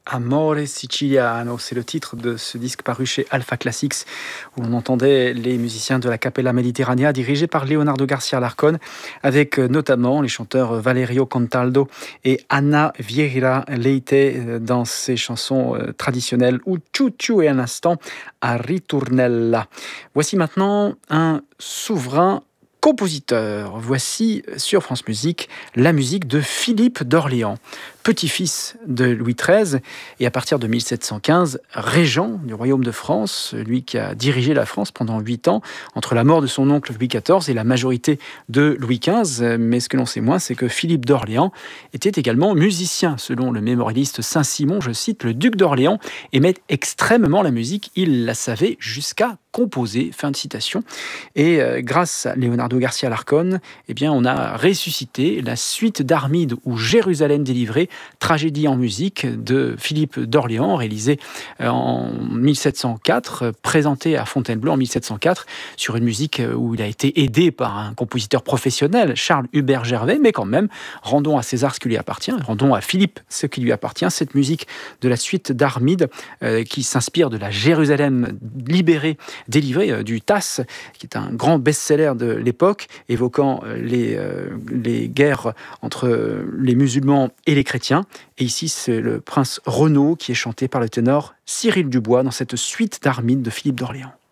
Amore Siciliano, c'est le titre de ce disque paru chez Alpha Classics, où l'on entendait les musiciens de la Capella Mediterranea dirigés par Leonardo Garcia Larcón, avec notamment les chanteurs Valerio Contaldo et Anna Vieira Leite dans ses chansons traditionnelles ou Ciu et un instant à Ritornella. Voici maintenant un souverain compositeur. Voici sur France Musique la musique de Philippe d'Orléans, petit-fils de Louis XIII et à partir de 1715, régent du royaume de France, lui qui a dirigé la France pendant 8 ans, entre la mort de son oncle Louis XIV et la majorité de Louis XV. Mais ce que l'on sait moins, c'est que Philippe d'Orléans était également musicien. Selon le mémorialiste Saint-Simon, je cite, le duc d'Orléans aimait extrêmement la musique, il la savait jusqu'à composer, fin de citation. Et grâce à Leonardo Garcia Larcón, eh bien, on a ressuscité la suite d'Armide ou Jérusalem délivrée, tragédie en musique de Philippe d'Orléans, réalisée en 1704, présentée à Fontainebleau en 1704, sur une musique où il a été aidé par un compositeur professionnel, Charles Hubert Gervais, mais quand même, rendons à César ce qui lui appartient, rendons à Philippe ce qui lui appartient, cette musique de la suite d'Armide, qui s'inspire de la Jérusalem libérée, délivrée du Tasse, qui est un grand best-seller de l'époque, évoquant les guerres entre les musulmans et les chrétiens. Et ici, c'est le prince Renaud qui est chanté par le ténor Cyril Dubois dans cette suite d'Armide de Philippe d'Orléans.